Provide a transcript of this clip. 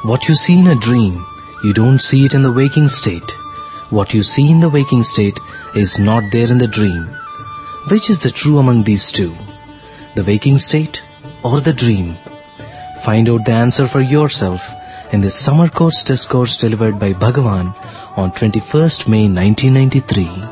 What you see in a dream, you don't see it in the waking state. What you see in the waking state is not there in the dream. Which is the true among these two? The waking state or the dream? Find out the answer for yourself in this summer course discourse delivered by Bhagavan on 21st May 1993.